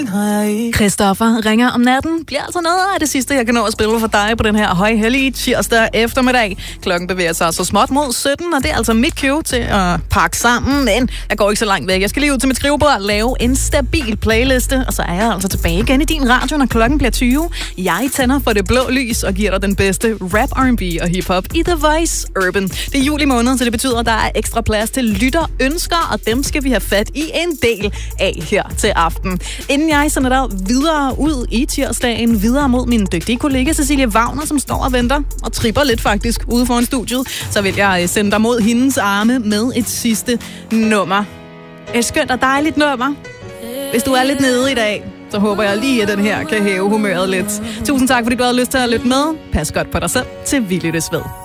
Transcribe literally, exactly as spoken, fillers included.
Christoffer ringer om natten. Bliver altså noget af det sidste, jeg kan nå at spille for dig på den her højhellige tirsdag eftermiddag. Klokken bevæger sig så småt mod sytten, og det er altså mit cue til at pakke sammen. Men jeg går ikke så langt væk. Jeg skal lige ud til mit skrivebord og lave en stabil playliste. Og så er jeg altså tilbage igen i din radio, når klokken bliver tyve. Jeg tænder for det blå lys og giver dig den bedste rap, R and B og hiphop i The Voice Urban. Det er juli måned, så det betyder, at der er ekstra plads til lytterønsker, og dem skal vi have fat i en del af her til aften. Inden jeg sender dig videre ud i tirsdagen, videre mod min dygtige kollega Cecilie Wagner, som står og venter og tripper lidt faktisk ude foran studiet, så vil jeg sende dig mod hendes arme med et sidste nummer. Et skønt og dejligt nummer. Hvis du er lidt nede i dag, så håber jeg lige, at den her kan hæve humøret lidt. Tusind tak, fordi du havde lyst til at lytte med. Pas godt på dig selv, til vi lyttes ved.